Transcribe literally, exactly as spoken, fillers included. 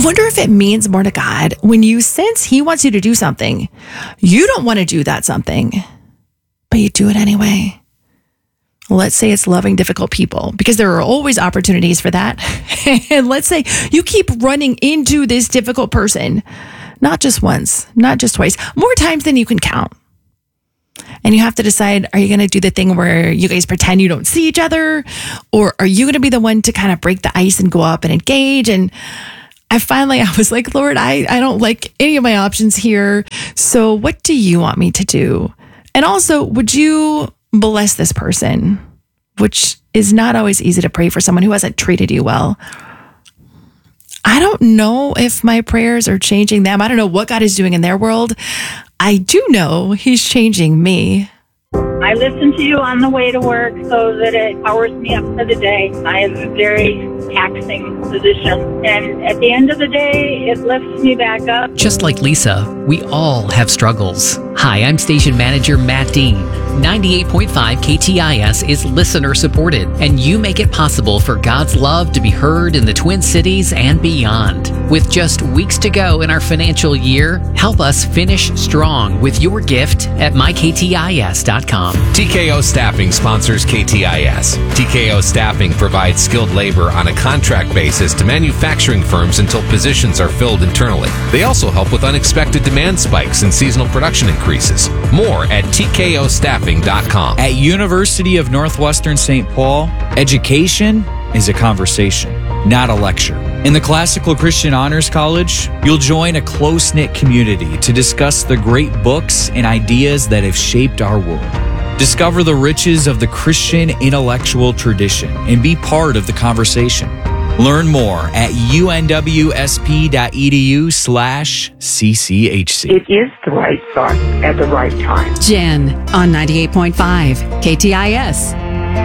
wonder if it means more to God when you sense he wants you to do something. You don't want to do that something, but you do it anyway. Let's say it's loving difficult people, because there are always opportunities for that. And let's say you keep running into this difficult person, not just once, not just twice, more times than you can count. And you have to decide, are you going to do the thing where you guys pretend you don't see each other? Or are you going to be the one to kind of break the ice and go up and engage? And I finally, I was like, Lord, I, I don't like any of my options here. So what do you want me to do? And also, would you bless this person? Which is not always easy to pray for someone who hasn't treated you well. I don't know if my prayers are changing them. I don't know what God is doing in their world. I do know he's changing me. I listen to you on the way to work so that it powers me up for the day. I have a very taxing position. And at the end of the day, it lifts me back up. Just like Lisa, we all have struggles. Hi, I'm station manager Matt Dean. ninety-eight point five K T I S is listener supported, and you make it possible for God's love to be heard in the Twin Cities and beyond. With just weeks to go in our financial year, help us finish strong with your gift at my k t i s dot com. T K O Staffing sponsors K T I S. T K O Staffing provides skilled labor on a contract basis to manufacturing firms until positions are filled internally. They also help with unexpected demand spikes and seasonal production increases. More at t k o staffing dot com. At University of Northwestern Saint Paul, education is a conversation, not a lecture. In the Classical Christian Honors College, you'll join a close-knit community to discuss the great books and ideas that have shaped our world. Discover the riches of the Christian intellectual tradition and be part of the conversation. Learn more at u n w s p dot e d u slash c c h c. It is the right thought at the right time. Jen on ninety-eight point five K T I S.